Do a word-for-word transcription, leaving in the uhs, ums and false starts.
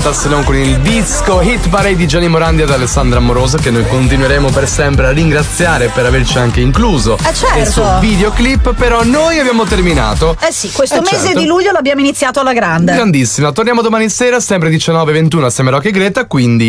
se non con il disco Hit Parade di Gianni Morandi ed Alessandra Amoroso, che noi continueremo per sempre a ringraziare per averci anche incluso eh certo. nel suo videoclip. Però noi abbiamo terminato. Eh sì, questo eh mese certo. di luglio l'abbiamo iniziato alla grande. Grandissima, torniamo domani sera sempre diciannove e ventuno assieme a Rocky e Greta, quindi